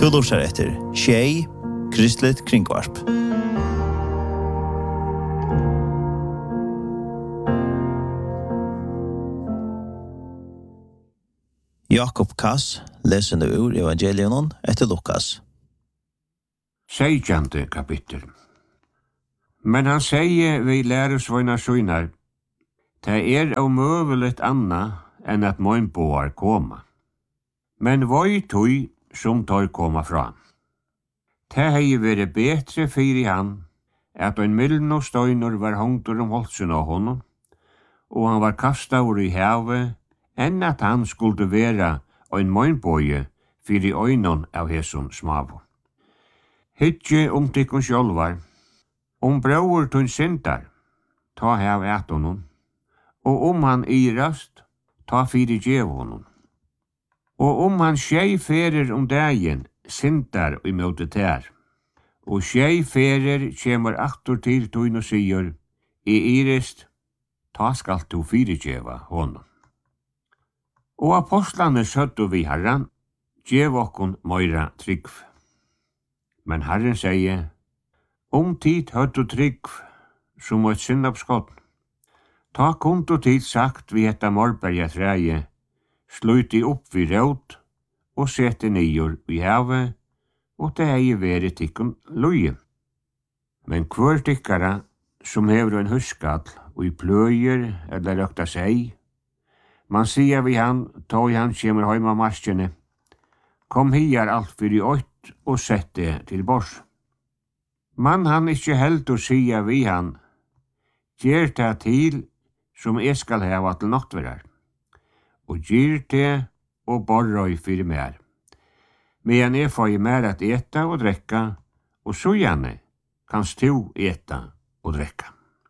Du lurer etter Tjej, Kristligt Kringvarp. Jakob Kass leser nu ur evangelion etter Lukas. 16. kapittel. Men han sier vi læresvøynar synar, det omøveligt anna enn at møgnboar koma. Men voi tøy som tar koma fra. Det hei vere betre fyri han, at ein milden og støynur var hongtur holsen av honom, og han var kastaur i havet, enn at han skulle vera ein møgnboje fyri øynon av hesson smavu. Hitje tikkun sjálvar, brauur tun syndar, ta hav et honom, og han irast, ta fyri djev honom. Og han skjei ferir dagen, syndar i møte tær, og skjei ferir kjemur aftur til tun og sigur, irist, ta skal tu fyri djeva honom. Og apostlane søttu vi Herran, djev okkon møyra tryggv. Men Herren sier, tid høttu tryggv, som et syndapskott. Ta kundu tid sagt vi etta morberga træje, sluti opp vi råd, og sette nyer vi havet, og det hei veri tikkun løye. Men hver tikkara, som hever en huskall, og i pløyer eller røkta seg, man sier vi han, ta i han kjemur heima marskjene, kom hier alt fyrir ått, og sett det til bors. Man han ikkje heldur sia vi han, gjer det til som skal heva til nattverar, og gjer det og borrøy fyrir mer. Men får mer at eta og drekka, og så gjerne kanst du eta og drekka.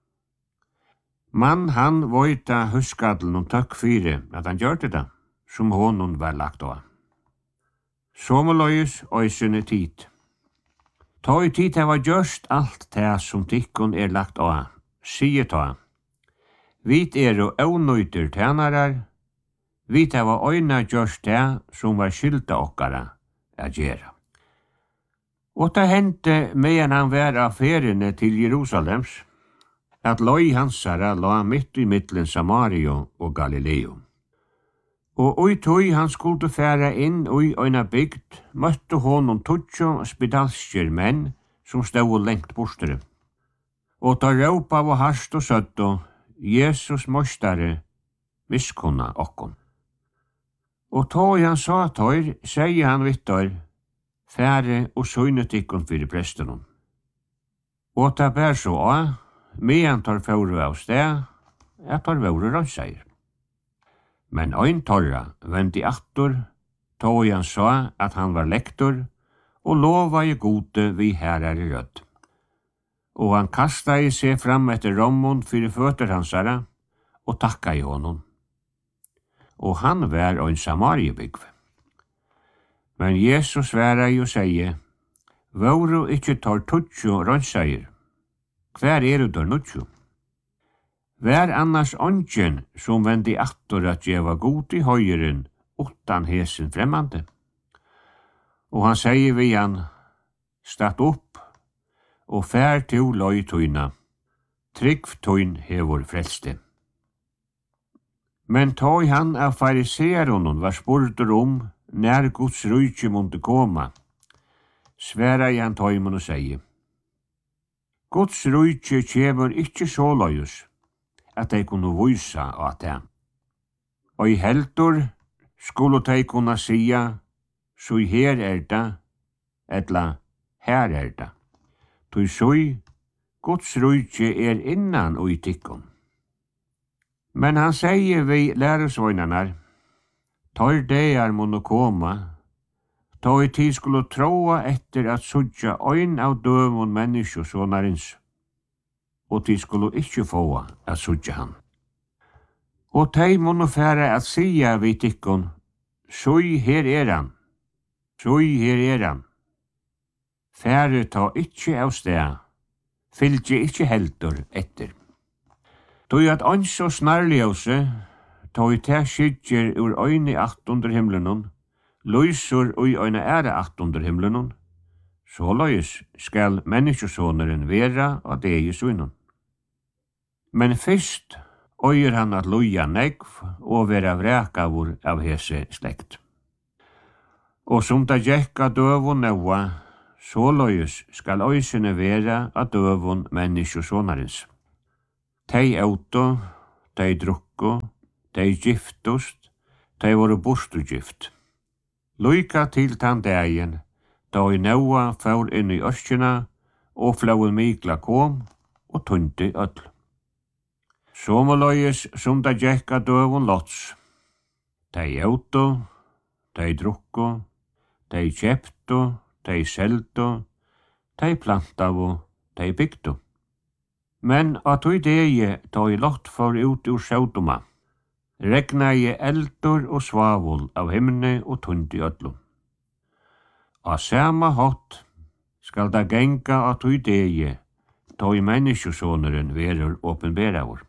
Man han voita huskadlen takk fyrir at han gjørte det, som honom var lagt av. Sommerløyes øysene tid. Ta i tid heva gjørst alt det som tikkun lagt av, sier ta. Vit og øvnøyter tænarar, vit heva øyna gjørst det som var skylda okkara a gjera. Og det hendte medan han var av feriene til Jerusalems, at løy hansara la mitt i middelen Samario og Galileo. Og oi tøy han skulle færa inn oi øyna bygd, møtte honom tutsjo spedalskjer menn som stod lengt bostere. Og ta råpa av harst og søtto, Jesus mostare, miskunna okkon. Og tøy han sa tøyr, sier han vittar, fære og søgnetikon fyrir prestenon. Og ta bær så av, medan tar fåru av sted, at tar våre rønnseier. Men ein torra vendi attor, tog han sa at han var lektor, og lova i gode vi herrar i rødd. Og han kasta i seg fram etter rommon fyrir føtter hansara, og takka i honom. Og han var ein samariebygv. Men Jesus sværa i og seie, våru ikkje tar tutsjo rønnseier, hver du der nutsjo? Vær annars ongen som vendi attor at djeva god i høyren utan hesen fremmande. Og han sier vi han, statt opp, og fær til løy tøyna, tryggv tøyn hevor frelste. Men tøy han av fariseeronon var spurtur nær Guds rujtje måtte koma, sværa i han tøymon og sier, Guds rujtje kjemur ikkje så løyus, at de kunne vysa av det. Og i heldur skulle de kunne sia, så her det, etla her det. Tøy søy, Guds rujtje innan og i tikkun. Men han sier vi læresvøynanar, tar deir måtte koma, ta i tid skulle troa etter at sudja øyn av døvun menneskjosånarins, og de skulle ikkje få at sudja han. Og de måtte fære at sia vi tikkun, søy her han, søy her han. Fære ta ikkje av sted, fylgje ikkje heldur etter. Tøy at ans og snarljøse, tøy ta skydjer ur øyne 8 under himmelen, lysur ui øyne ære att under himlenon, så løys skal menneskesåneren vera av det i sunnen. Men fyrst øyer han at loja negv og vera vrekavur av hese slekt. Og som da gjekka døvun neua, så løys skal øysene vera av døvun menneskesånerens. Tei auto, tei drukko, tei giftust, tei voru bostugift. Luika til tann dagen, da i neua fær inn i ørskina, og flauen mikla kom, og tundi öll. Som løyes som da gjekka døvun lots. Tei auto, tei drukko, tei kjepto, tei selto, tei plantavu, tei bygdu. Men at ui degi da i lott for ut ur sjautuma, regna i eldur og svavul av himne og tundi öllum. A sama hot skal da genga at ui degi da i menneskesåneren verur åpenberavur.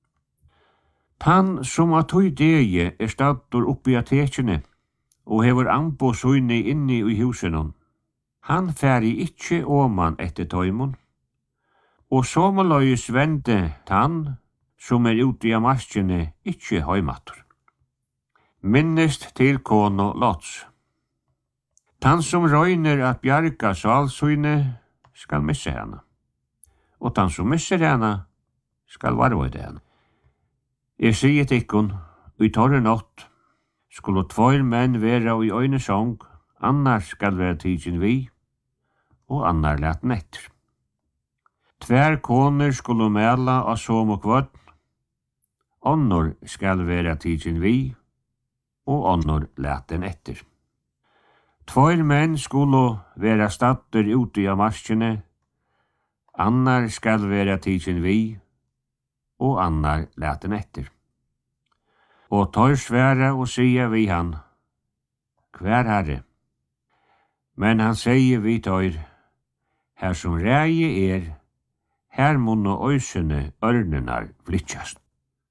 Tann som at ui degi stattur oppi a tekjene og hefur ambo søyni inni i husenon, han færi ikkje åman etter tøymon, og sommerløyes vende tann som ute av marskjene ikkje høymatur. Minnest til kono lots. Tann som røyner at bjarga svalsøyne skal missa henne, og tann som misser henne skal varvøyde henne. Jeg sier tikkun, i torre natt, skulle 2 menn vera i øyne sång, annar skal vera tidsin vi, og annar laten etter. 2 koner skulle mela av som og kvøtt, annor skal vera tidsin vi, og annor laten etter. 2 menn skulle vera statter ute av marskjene, annar skal vera tidsin vi, og annar laten etter. Og tar sværa og sier vi han, hver herre. Men han sier vi tar, her som reie her munno øysene ørnenar flytjast.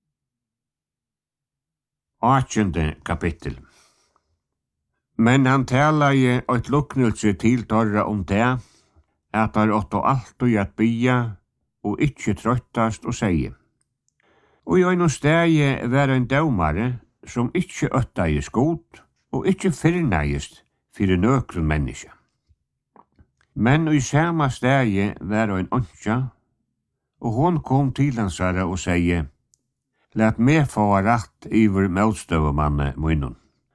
8. kapittel. Men han talar i eit luknelse til torra det, at han åtto alt og at bya, og ikkje trøttast og seie. Og i ein stegi var ein dømare som ikkje øttaies god, og ikkje fyrnaiest fyrir nøkrun menneske. Men i sama stegi var ein ånkja, og hon kom til hansara og seie, «Lat meg få rett iver motstøvumanne munnen».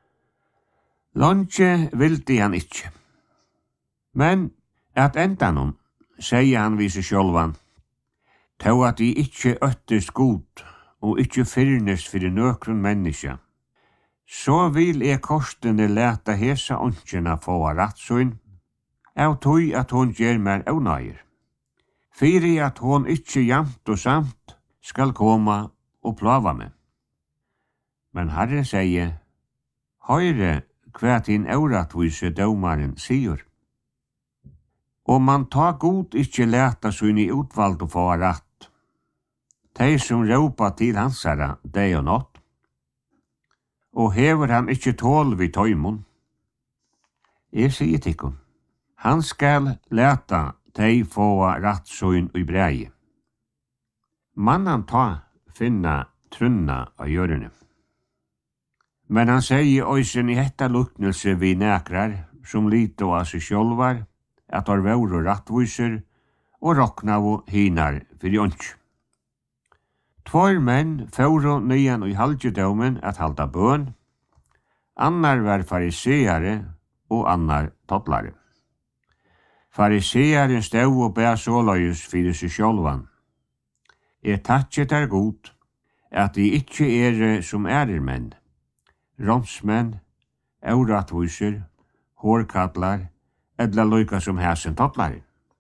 Longe vildi han ikkje. Men at endanum, seie han vi seg sjálvan, «Tau at I ikkje øttist god, og ikkje fyrnest fyrir nøkrun menneske, så vil kostene leta hesa ånkjena få rattsøyn, av tøy at hon gjer mer avnøyer. Fyri at hon ikkje jamt og samt skal koma og plava meg. Men Herre sier, høyre hva din auratvise dømaren sier. Og man tar god ikkje leta søyn I utvald og få ratt. Tei som råpa til hansara deg og natt, og hever han ikkje tål vid tøymon. Jeg sier tikkun, han skal leta tei få rattsøyn i breie. Mannan ta finna trunna av hjørne. Men han sier øysen I hetta luknelse vi nekrar, som lito av seg sjálvar, at har vore rattviser, og roknavu hinar fyrir åndsj. 2 menn fóru nyan i halgjedaumen at halda bøn, annar var fariseare og annar tottlare. Farisearen stau og bæ såløyus fyrir seg sjálvan. Takkje der god, at de ikkje som menn, romsmenn, aurattviser, hårkatlar, edla loika som hæsen tottlare.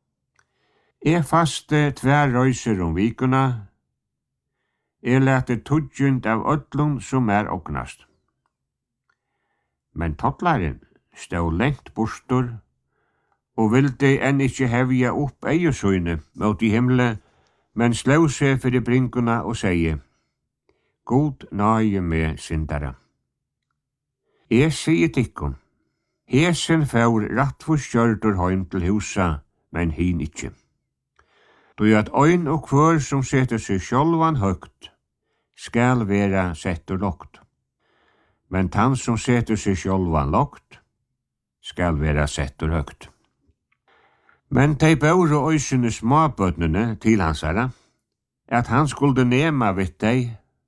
Faste 2 røyser vikuna, lete tudjund av öllum som oknast. Men tottlaren stau lengt bostur, og vildi enn ikkje hevja opp eiesøyne mot I himle, men slå seg fyrir bringuna og seie, God nøye med syndara. Jeg sier tikkun, Hesen får rattfus kjørtur heim til husa, men hin ikkje. Du at øyn og kvør som setter seg sjálvan høgt, skal vera settur lågt. Men tann som setter seg sjálvan lågt, skal vera settur høgt. Men tei bauru øysene småbøtnene til hansara, at han skulle nema vitt dei.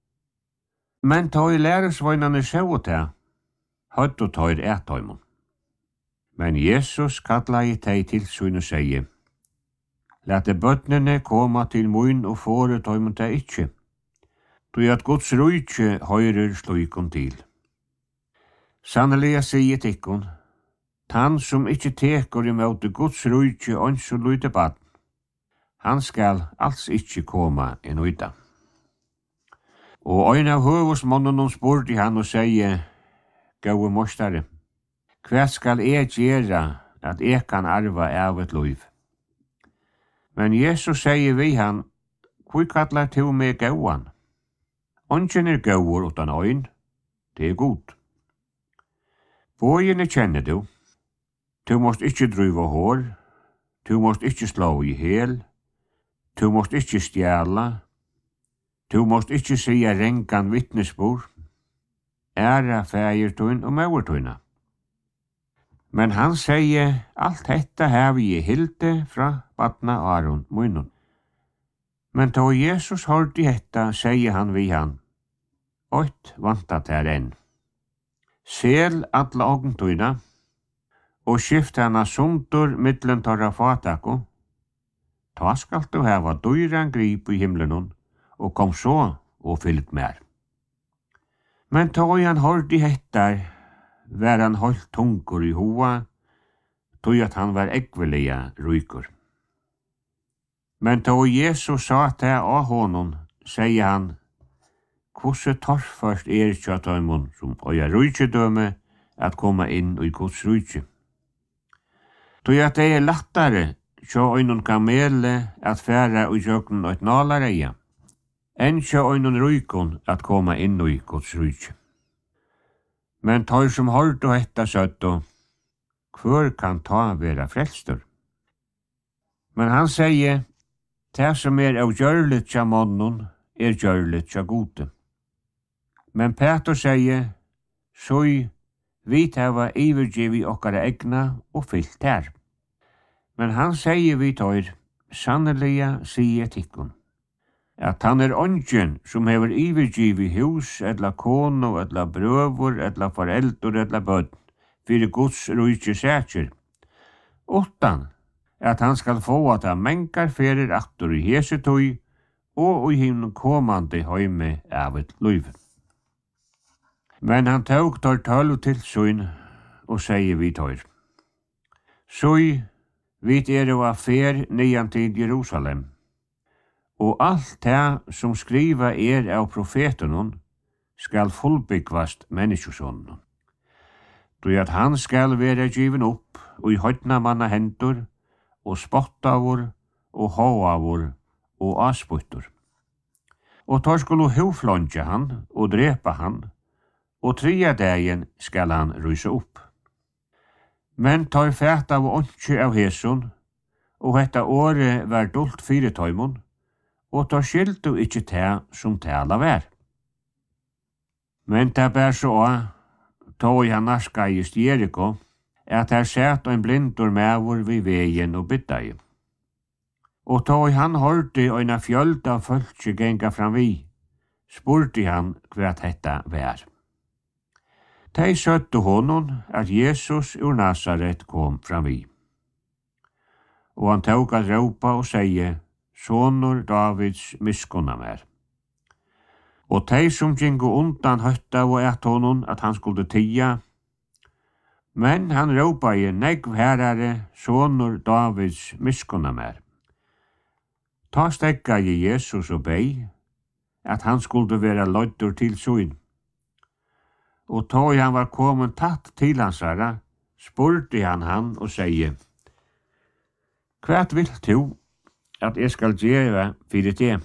Men tøy læresvøynane sjau ta, høttu tøyr ættøymon. Men Jesus kallaði tei til sín og segi, late bøtnene koma til mun og fóru tøymon ta ikkje, tøy at Guds rúkje høyrer sløykon til. Sannelig sier tikkun, tann som ikkje tekur imot Guds rúkje ons og lyte badn, han skal alls ikkje koma inn uta. Og ein av høvusmonnunum spurdi han og segi, Gåe mostare, hva skal eg gjera at eg kan arva av et liv? Men Jesus segi vi han, hví kallar tu meg gåan? Ongen gåur utan øyn, det god. Bøyene kjenner du. Du måst ikkje druva hår, du måst ikkje slå i hel, du måst ikkje stjæla, du måst ikkje sia rengan vittnesbord, æra fægirtun og mauertuna. Men han sier, alt detta hevi I hilde fra badna Aron munnen. Men då Jesus hørte hetta, sier han vi han, «Oit vantat her enn. Sel alla ogntuna, og skift hana sundur mittlen torra fatako, ta skal du hava dyran grip I himlenon, og kom så og fylg mer. Men då han hørte hetta, var han holdt tungur I hoa, tog at han var ekvelia rykur. Men då Jesus sa til av honom, sier han, «Kvosse torrførst kjøttøymon som øya rujtjedøme at komma inn I Guds rujtje. Tog at det lattare sjå øynun kamele at færa og jøkken og et nalareia, enn sjå øynun rujkon at komma inn I Guds rujtje. Men tøy som hørte hetta søtto, hvor kan ta vera frelstur? Men han sier, det som avgjørligt tja månnen, gjørligt tja gode. Men Peter sier, «Soi, vi tava ivergivi okkara egna og fyllt her.» Men han sier vi tøyr, «Sanneliga sier tikkun, at han ongen som hever ivergivi hus, etla kono, etla brøvor, etla foreldur, etla bødn, fyrir Guds rujtje sætjer, utan at han skal få at han mengar ferir aftur I hesetøy, og I himn komande heime av et liv. Men han tåg tar tølv til søyn, og sier vi tøyr. Søy, vit av fer nian til Jerusalem, og alt det som skriva av profetenon skal fullbyggvast menneskesånden. Du at han skal være given opp, og I høytna manna hendur, og spottavur, og håavur, og asputtur. Og tar skulle huflondja han, og drepa han, og 3 dagen skal han rysa opp. Men tar fæt av åndsje av hesun, og hetta året var dult 4 tøymon, og tar skildu ikkje ta som tala vær. Men ta bær så tog han narskajist Jericho, at her sæt ein blindur mævur vi vegin og byddai. Og tog han hørte eina fjölda av fölkje genga fram vi, spurti han hva hetta vær. Tei søttu honom at Jesus ur Nazaret kom fram vi. Og han tog at råpa og seie, «Sonur Davids miskonna mer.» Og tei som gingo undan høtta og et honom at han skulle tia, men han råpa I negv herare, «Sonur Davids miskonna mer.» Ta stegga I Jesus og bei, at han skulle vera løddur til søyn. Og tog han var kommet tatt til hansara, spurte han og seie, «Hva vil du at jeg skal gjøre fyrir det?»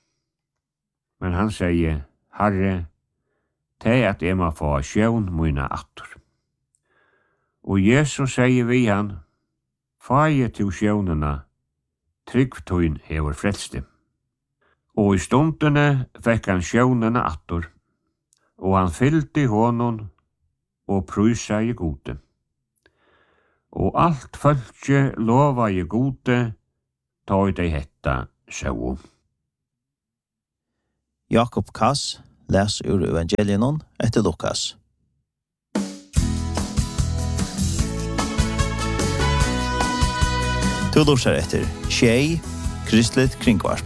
Men han sier, «Herre, det at jeg må få sjøvn mine atter.» Og Jesus sier vi han, «Faie til sjånene, tryggtøyn hever frelste.» Og i stundene fikk han sjånene attor, og han fylte honom og prysa i gode. Og alt fölkje lova i gode, ta i dei hetta sjå. Jakob Kass les ur evangelien etter Lukas. Du lurer etter Tjei, Kristelig Kringvarp.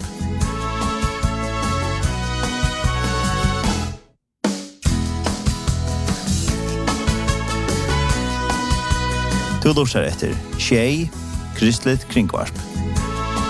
Du lurer etter Tjei, Kristelig Kringvarp.